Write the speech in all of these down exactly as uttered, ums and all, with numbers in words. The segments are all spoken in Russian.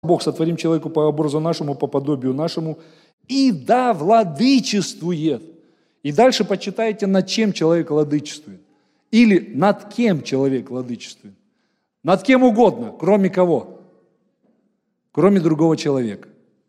Бог, сотворим человеку по образу нашему, по подобию нашему, и да владычествует. И дальше почитайте, над чем человек владычествует. Или над кем человек владычествует. Над кем угодно, кроме кого? Кроме другого человека.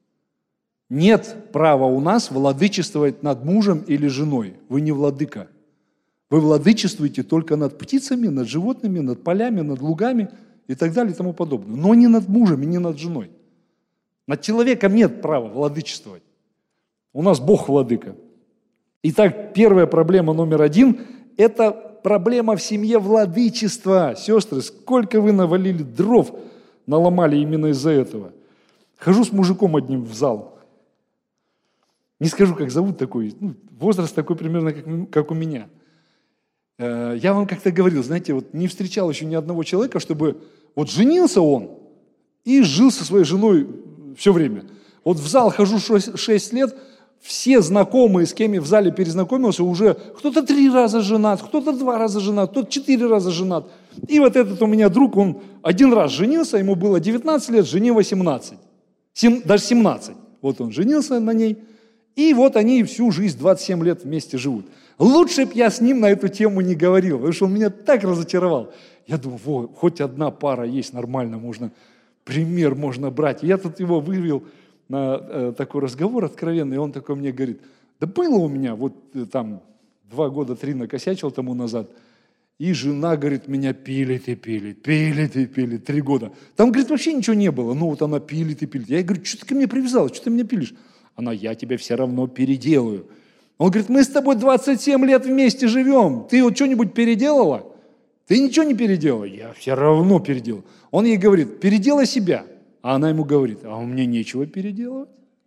Нет права у нас владычествовать над мужем или женой. Вы не владыка. Вы владычествуете только над птицами, над животными, над полями, над лугами и так далее и тому подобное. Но не над мужем и не над женой. Над человеком нет права владычествовать. У нас Бог владыка. Итак, первая проблема номер один – это проблема в семье владычества. Сестры, сколько вы навалили дров, наломали именно из-за этого. Хожу с мужиком одним в зал. Не скажу, как зовут такой, ну, возраст такой примерно, как, как у меня. Я вам как-то говорил, знаете, вот не встречал еще ни одного человека, чтобы вот женился он и жил со своей женой все время. Вот в зал хожу шесть лет, все знакомые, с кем я в зале перезнакомился, уже кто-то три раза женат, кто-то два раза женат, кто-то четыре раза женат. И вот этот у меня друг, он один раз женился, ему было девятнадцать лет, жене восемнадцать, Сем, даже семнадцать. Вот он женился на ней, и вот они всю жизнь, двадцать семь лет вместе живут. Лучше бы я с ним на эту тему не говорил, потому что он меня так разочаровал. Я думаю, во, хоть одна пара есть, нормально, можно, пример можно брать. И я тут его вывел на э, такой разговор откровенный, и он такой мне говорит, да было у меня, вот э, там два года, три накосячил тому назад, и жена, говорит, меня пилит и пилит, пилит и пилит, три года. Там, говорит, вообще ничего не было, ну вот она пилит и пилит. Я говорю, что ты ко мне привязалась, что ты меня пилишь? Она, я тебя все равно переделаю. Он говорит, мы с тобой двадцать семь лет вместе живем, ты вот что-нибудь переделала? Ты ничего не переделала? Я все равно переделал. Он ей говорит, переделай себя. А она ему говорит, а у меня нечего переделывать.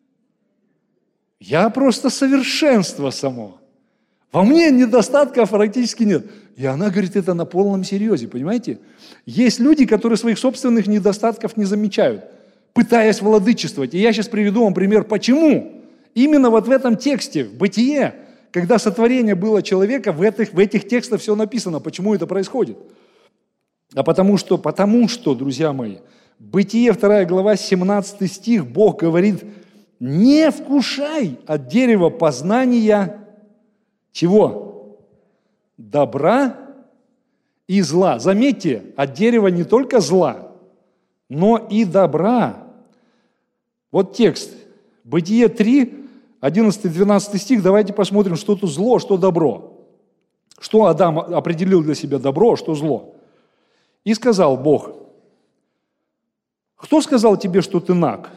Я просто совершенство само. Во мне недостатков практически нет. И она говорит это на полном серьезе, понимаете? Есть люди, которые своих собственных недостатков не замечают, пытаясь владычествовать. И я сейчас приведу вам пример, почему. Именно вот в этом тексте, в Бытие, когда сотворение было человека, в этих, в этих текстах все написано, почему это происходит. А потому что, потому что, друзья мои, Бытие, вторая глава, семнадцатый стих, Бог говорит, не вкушай от дерева познания чего? Добра и зла. Заметьте, от дерева не только зла, но и добра. Вот текст. Бытие три, одиннадцатый-двенадцатый стих. Давайте посмотрим, что тут зло, что добро. Что Адам определил для себя добро, а что зло. И сказал Бог, кто сказал тебе, что ты наг?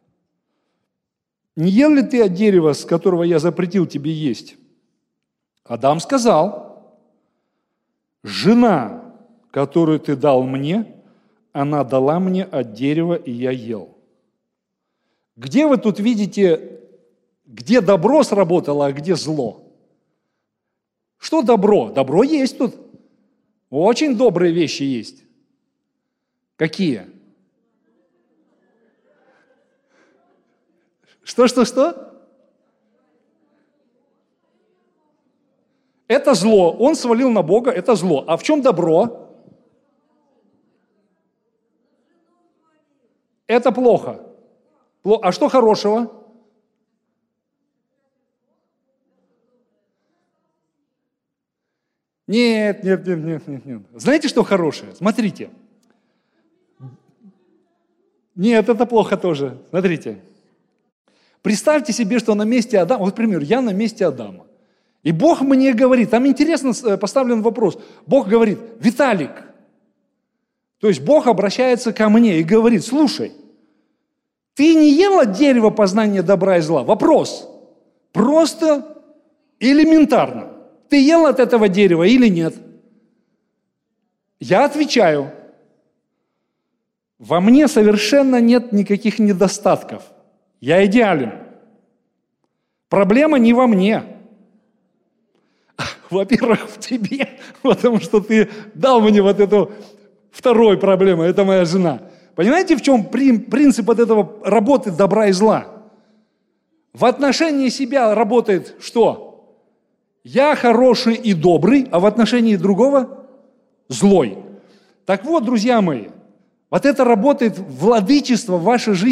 Не ел ли ты от дерева, с которого я запретил тебе есть? Адам сказал, жена, которую ты дал мне, она дала мне от дерева, и я ел. Где вы тут видите, где добро сработало, а где зло? Что добро? Добро есть тут. Очень добрые вещи есть. Какие? Что, что, что? Это зло. Он свалил на Бога, это зло. А в чем добро? Это плохо. А что хорошего? Нет, нет, нет, нет, нет, нет. Знаете, что хорошее? Смотрите. Нет, это плохо тоже. Смотрите. Представьте себе, что на месте Адама, вот, например, я на месте Адама. И Бог мне говорит, там интересно поставлен вопрос. Бог говорит, Виталик. То есть Бог обращается ко мне и говорит, слушай, ты не ел от дерева познания добра и зла? Вопрос. Просто элементарно. Ты ел от этого дерева или нет? Я отвечаю. Во мне совершенно нет никаких недостатков. Я идеален. Проблема не во мне. Во-первых, в тебе, потому что ты дал мне вот эту вторую проблему, это моя жена. Понимаете, в чем принцип от этого работы добра и зла? В отношении себя работает что? Я хороший и добрый, а в отношении другого злой. Так вот, друзья мои, Вот это работает владычество в вашей жизни.